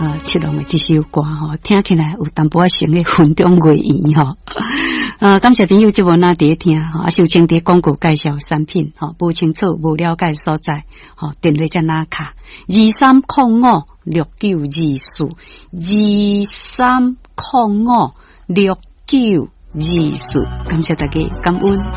七龙的这首歌吼，听起来有淡薄仔像个云中月圆吼。感谢朋友这无那伫听吼，首先伫广告介绍产品吼，无清楚无了解所在吼，电话在哪卡？23056924，23056924，感谢大家，感恩。